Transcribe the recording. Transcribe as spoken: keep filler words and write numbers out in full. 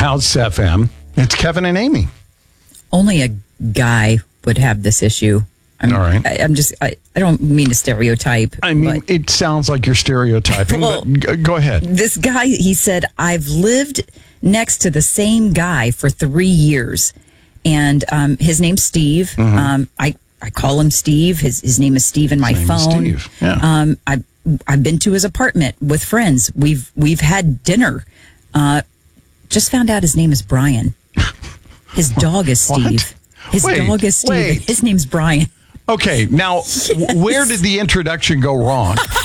House F M. It's Kevin and Amy. Only a guy would have this issue. I'm, All right. I, I'm just, I, I don't mean to stereotype. I mean, but it sounds like you're stereotyping, Well, but g- go ahead. this guy, he said, I've lived next to the same guy for three years. And um, his name's Steve. Mm-hmm. Um, I, I call him Steve. His his name is Steve in my His name is phone. Steve, yeah. Um, I've, I've been to his apartment with friends. We've we've had dinner. Uh, just found out his name is Brian. His dog is What? Steve. His Wait, dog is Steve. wait. His name's Brian. Okay, now, w- where did the introduction go wrong?